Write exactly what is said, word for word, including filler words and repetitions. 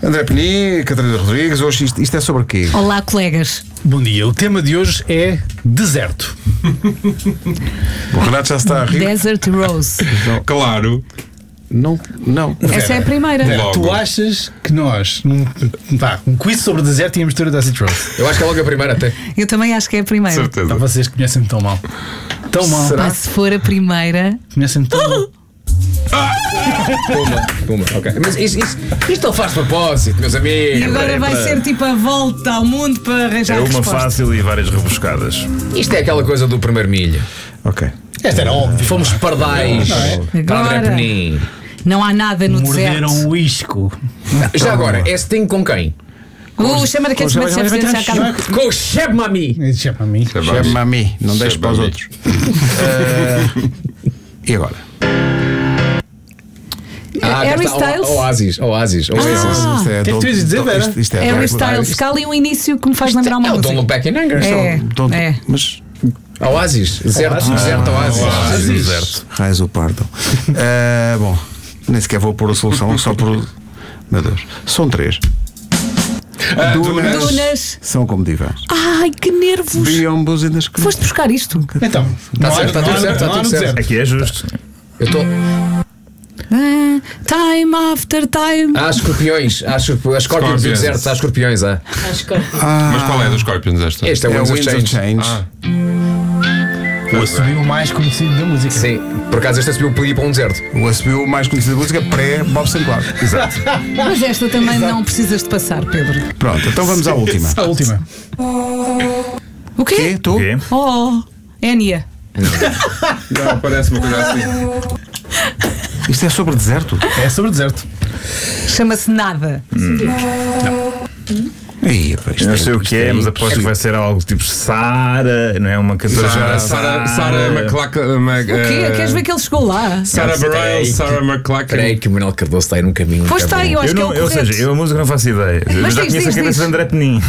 André Penin, Catarina Rodrigues, hoje isto, isto é sobre quê? Olá, colegas. Bom dia, o tema de hoje é deserto. O Renato já está a rir. Desert Rose. Claro. Não, não. Essa é a primeira. Logo. Tu achas que nós, num, pá, um quiz sobre deserto, íamos ter o Desert Rose? Eu acho que é logo a primeira até. Eu também acho que é a primeira. Certeza. Pá, vocês conhecem-me tão mal. Tão mal. Pá, se for a primeira. Conhecem-me tão mal. Puma, puma, ok. Mas isto, isto, isto ele faz de propósito, meus amigos. E agora vai ser tipo a volta ao mundo para arranjar É a uma resposta. fácil e várias rebuscadas. Isto é aquela coisa do primeiro milho. Ok. Esta era óbvio. Fomos pardais para André Agora. Penin. Não há nada no Morderam deserto. o isco. Já agora, esse tem com quem? O chama daqueles com- momentos de já acaba. Com o Cheb Mami. Isso é para mim. Chama-me a mim, não deixes para os Chama-me. outros. Eh, e agora? Ah, cá Harry está, Styles? O- Oasis, Oasis, Oasis. Ah. Isto é que tu don't- ias dizer, don't- Vera? isto- isto é Harry don't- Styles. Fica ali um início que me faz lembrar uma É o Don't música. Look Back in Anger. É, don't- é. Mas Oasis, deserto, deserto, Oasis. Deserto. raios o pardo. Eh, bom, nem sequer vou pôr a solução, só por. Meu Deus. São três. Dunas, Dunas. são como divãs. Ai, que nervos. Biombos e das Foste buscar isto? Então, Está certo, está tudo certo, está tudo certo. Aqui é justo. Eu estou. Ah, time after time. Há escorpiões, há escorp- há escorpiões do Scorpions. deserto, há escorpiões, há. Mas qual é dos Scorpions esta? Este é o É o Winds of Winds of Change. Change. Ah, o assobio mais conhecido da música. Sim, por acaso este subiu para ir para um deserto. O assobio mais conhecido da música pré-Bob Sinclair. Exato. Mas esta também não precisas de passar, Pedro. Pronto, então vamos à última. A última. O quê? Quê? Tu? O quê? Oh, Enya. não, parece uma coisa assim. Isto é sobre deserto? É sobre deserto. Chama-se Nada. Aí, pá, isto Eu não é- sei o isto que é, mas aposto impossível. que vai ser algo tipo Sara, não é uma cantora Sara, chamada Sara, Sara McLachlan. O quê? Queres ver que ele chegou lá? Sara Bareilles, Sara Espera McLachlan. aí que o Manuel Cardoso está aí num caminho. Pois está, eu acho Eu que é não, o ou correto. seja, eu a música não faço ideia. Eu Mas já diz, conheço diz, a cabeça diz. de André Penin.